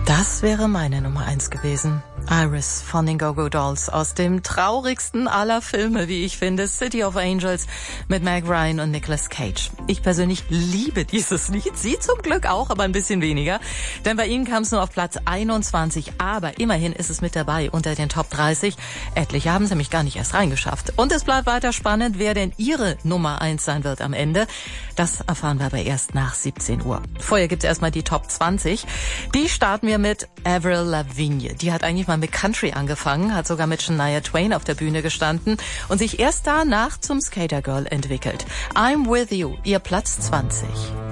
Das wäre meine Nummer 1 gewesen. Iris von den Go-Go Dolls aus dem traurigsten aller Filme, wie ich finde, City of Angels mit Meg Ryan und Nicolas Cage. Ich persönlich liebe dieses Lied, sie zum Glück auch, aber ein bisschen weniger, denn bei ihnen kam es nur auf Platz 21, aber immerhin ist es mit dabei unter den Top 30. Etliche haben es nämlich gar nicht erst reingeschafft. Und es bleibt weiter spannend, wer denn ihre Nummer 1 sein wird am Ende. Das erfahren wir aber erst nach 17 Uhr. Vorher gibt's erstmal die Top 20. Die starten wir mit Avril Lavigne. Die hat eigentlich mal mit Country angefangen, hat sogar mit Shania Twain auf der Bühne gestanden und sich erst danach zum Skater Girl entwickelt. I'm With You, ihr Platz 20.